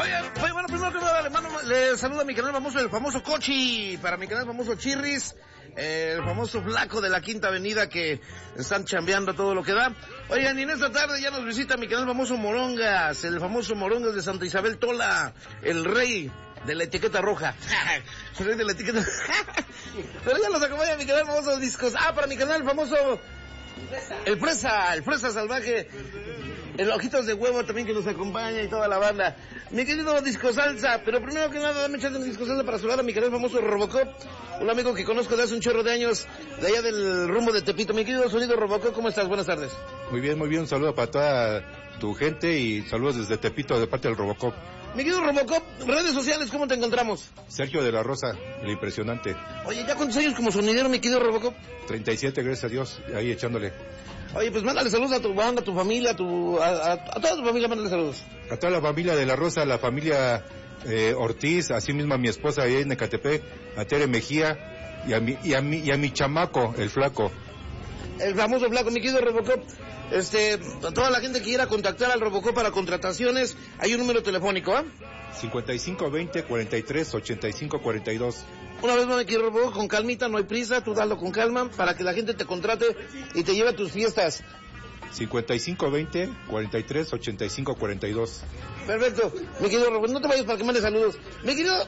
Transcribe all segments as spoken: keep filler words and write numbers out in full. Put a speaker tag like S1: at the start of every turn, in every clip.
S1: Oye, oye, bueno, primero que nada, le, mando, le saludo a mi canal famoso, el famoso Cochi, para mi canal famoso Chirris, eh, el famoso flaco de la Quinta Avenida que están chambeando todo lo que da. Oigan, y en esta tarde ya nos visita mi canal famoso Morongas, el famoso Morongas de Santa Isabel Tola, el rey de la etiqueta roja. El rey de la etiqueta Pero ya nos acompaña mi canal famoso Discos. Ah, para mi canal famoso el Fresa, el Fresa Salvaje, el Ojitos de Huevo también que nos acompaña y toda la banda. Mi querido Disco Salsa, pero primero que nada dame chance de Disco Salsa para saludar a mi canal famoso Robocop, un amigo que conozco de hace un chorro de años, de allá del rumbo de Tepito. Mi querido Sonido Robocop, ¿cómo estás? Buenas tardes.
S2: Muy bien, muy bien, un saludo para toda tu gente y saludos desde Tepito de parte del Robocop.
S1: Mi querido Robocop, redes sociales, ¿cómo te encontramos?
S2: Sergio de la Rosa, el impresionante.
S1: Oye, ¿ya cuántos años como sonidero, mi querido Robocop?
S2: treinta y siete, gracias a Dios, ahí echándole.
S1: Oye, pues mándale saludos a tu banda, a tu familia, a tu, a, a, a toda tu familia, mándale saludos.
S2: A toda la familia de la Rosa, la familia eh, Ortiz, así mismo a mi esposa ahí en Ecatepec, a Tere Mejía y a mi, y a mi, y a mi chamaco, el flaco.
S1: El famoso flaco, mi querido Robocop. Este, a toda la gente que quiera contactar al Robocop para contrataciones, hay un número telefónico, ¿ah? ¿eh?
S2: cincuenta y cinco veinte cuarenta y tres ochenta y cinco cuarenta y dos.
S1: Una vez más me quiero Robocop, con calmita, no hay prisa, tú dalo con calma para que la gente te contrate y te lleve a tus fiestas.
S2: cincuenta y cinco veinte cuarenta y tres ochenta y cinco cuarenta y dos.
S1: Perfecto, mi querido Robocop, no te vayas para que mandes saludos. Mi querido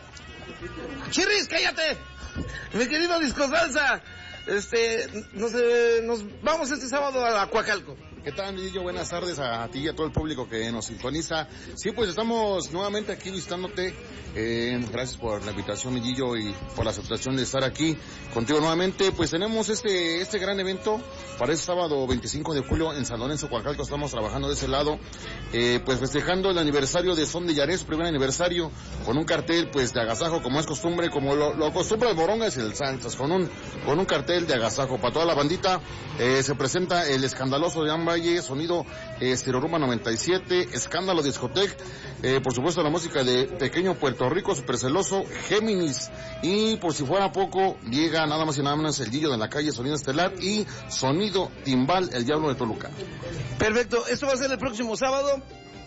S1: Chirris, cállate. Mi querido Disco Salsa, este, no sé, nos vamos este sábado a Coacalco.
S3: ¿Qué tal, Lillo? Buenas tardes a ti y a todo el público que nos sintoniza. Sí, pues estamos nuevamente aquí visitándote. Eh, gracias por la invitación, Lillo, y por la aceptación de estar aquí contigo nuevamente. Pues tenemos este este gran evento para este sábado veinticinco de julio en San Lorenzo, Coacalco. Estamos trabajando de ese lado, eh, pues festejando el aniversario de Son de Yaré, su primer aniversario, con un cartel pues de agasajo, como es costumbre, como lo, lo acostumbra el Morongas y el Santos, con un con un cartel de agasajo para toda la bandita. Eh, se presenta el escandaloso de Amba sonido eh, Estiroruma noventa y siete, Escándalo Discotec, eh, por supuesto la música de Pequeño Puerto Rico, Super Celoso, Géminis, y por si fuera poco, llega nada más y nada menos el Gillo de la Calle, Sonido Estelar, y Sonido Timbal, el Diablo de Toluca.
S1: Perfecto, esto va a ser el próximo sábado.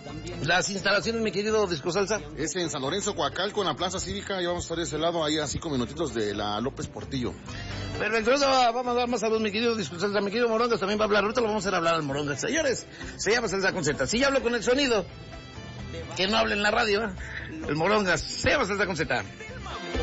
S1: Las instalaciones, mi querido Disco Salsa.
S3: Es en San Lorenzo, Coacalco, en la Plaza Cívica, y vamos a estar de ese lado, ahí a cinco minutitos de la López Portillo.
S1: Perfecto, vamos a dar más saludos, mi querido Disco Salsa. Mi querido Morongas también va a hablar, ahorita lo vamos a hacer hablar al Morongas. Señores, se llama Salsa con Z. Si ya hablo con el sonido, que no hable en la radio, ¿eh? El Morongas, se llama Salsa con Z.